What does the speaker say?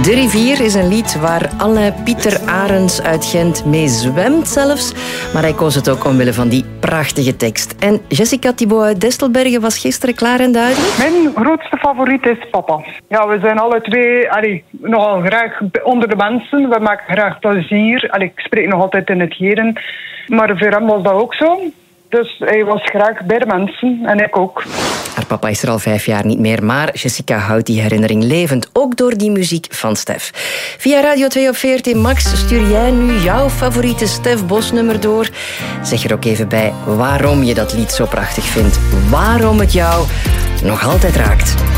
De rivier is een lied waar Alain Pieter Arends uit Gent mee zwemt zelfs. Maar hij koos het ook omwille van die prachtige tekst. En Jessica Thibault uit Destelbergen was gisteren klaar en duidelijk? Mijn grootste favoriet is papa. Ja, we zijn alle twee nogal graag onder de mensen. We maken graag plezier. Ik spreek nog altijd in het heden. Maar voor hem was dat ook zo. Dus hij was graag bij de mensen en ik ook. Haar papa is er al 5 jaar niet meer, maar Jessica houdt die herinnering levend. Ook door die muziek van Stef. Via Radio 2 op VRT Max stuur jij nu jouw favoriete Stef Bos nummer door. Zeg er ook even bij waarom je dat lied zo prachtig vindt. Waarom het jou nog altijd raakt.